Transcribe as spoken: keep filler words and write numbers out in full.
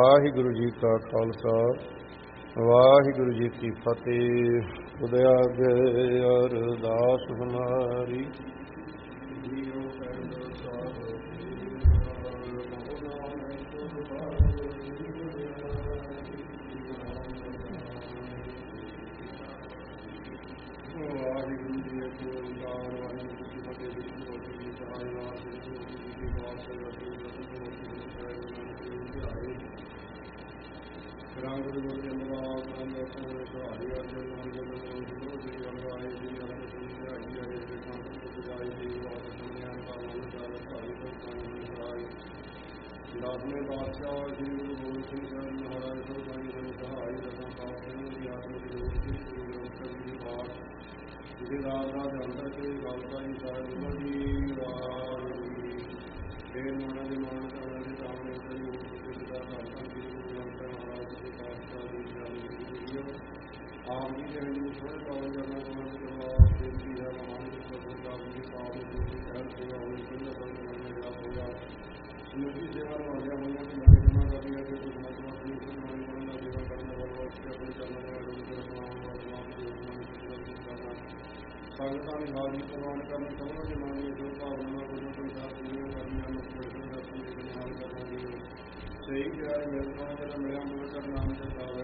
ਵਾਹਿਗੁਰੂ ਜੀ ਕਾ ਖਾਲਸਾ ਵਾਹਿਗੁਰੂ ਜੀ ਕੀ ਫਤਿਹ। ਉਦਿਆ ਗਏ ਅਰਦਾਸ ਹਮਾਰੀ ਦਸਵੇਂ ਪਾਤਸ਼ਾਹ ਸ੍ਰੀ ਗੁਰੂ ਗੋਬਿੰਦ ਸਿੰਘ ਸਾਹਿਬ ਮਹਾਰਾਜ ਤੋਂ ਸਾਈਂ ਸੰਤ ਸਹਾਈ ਰਤਨ ਪਾਲ ਸਿੰਘ ਦੀ ਆਤਮਿਕ ਜੋਤੀ ਸ੍ਰੀ ਗੁਰੂ ਗ੍ਰੰਥ ਜੀ ਦੀ ਪਾਠ ਜਿਹਦੇ ਰਾਤ ਦਾ ਅੰਦਰ ਤੇ ਖਾਲਸਾ ਜੀ ਸਾਹਿਬ ਜੀ ਵਾਹਿਗੁਰੂ ਜੀ। ਫੇਰ ਮਾਣਾ ਦੇ ਮਾਣ ਕਰਨ ਦੇ ਸਾਹਮਣੇ ਸ੍ਰੀ ਗੁਰੂ ਗੋਬਿੰਦ ਦਾ ਧੰਨ ਸ੍ਰੀ ਗੁਰੂ ਗ੍ਰੰਥ ਮਹਾਰਾਜ ਦੇ ਪਾਤਸ਼ਾਹ ਦੀ ਜਾਨੀ ਆਪ ਜੀ ਦੇ ਹਿੰਦੂ ਸੋਹਣੇ ਕਾਲ ਕਰਨਾ ਉਹਨਾਂ ਦੇ ਜਵਾਬ ਬੇਨਤੀ ਹੈ ਮਹਾਨ ਸਰਕਾਰ ਦੀ ਸਾਹ ਦੀ ਸਹਿਰ ਸੇਵਾ ਹੋਈ ਕਿੰਨਾ ਸੰਤ ਮੰਨੇ ਗਿਆ ਹੋਇਆ ਨਿੱਜੀ ਸੇਵਾ ਨਿਭਾਉਂਦਿਆਂ ਹੋਈਆਂ ਕਿ ਨਵੇਂ ਜਮਾ ਕਰਦੀ ਹੈ ਕਿ ਕੁਝ ਮਤਲਬ ਆਪਣੀ ਸੁਣਵਾਈ ਕਰਨ ਦਾ ਸੇਵਾ ਕਰਨ ਵਾਲਾ ਵਾਸਤੇ ਆਪਣੇ ਚਰਨਾਂ ਦੇ ਰੋਜ਼ ਰਖਵਾਉਣ ਵਾਲਾ ਸਮਾਜ ਦੇ ਉਹਨਾਂ ਨੂੰ ਕਰਨਾ ਸੰਗਤਾਂ ਦੀ ਹਾਜ਼ਰੀ ਪ੍ਰਵਾਨ ਕਰਨੀ ਸਭਨਾਂ ਦੇ ਮਨ ਵਿੱਚ ਜੋ ਭਾਵਨਾ ਵੱਲੋਂ ਸੰਸਾਰ ਦੁਨੀਆਂ ਕਰਨੀਆਂ ਨੂੰ ਦਰਸ਼ਨ ਦਰਸ਼ਨ ਦੇ ਨਿਹਾਲ ਕਰਨਾ ਦੀ ਸਹੀ ਕਿਹਾ ਮਿਲਦਾ ਜਿਹੜਾ ਮੇਰਾ ਮੁੱਲ ਕਰ ਨਾਮ ਤੇ ਸਾਧ